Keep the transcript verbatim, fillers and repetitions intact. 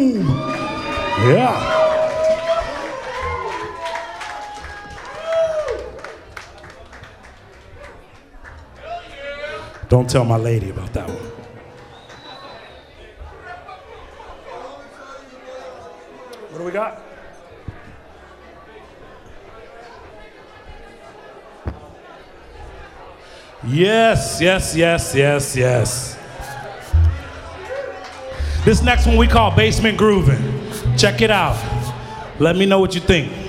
boom. Yeah. Don't tell my lady about that one. What do we got? Yes, yes, yes, yes, yes. This next one we call Basement Groovin'. Check it out. Let me know what you think.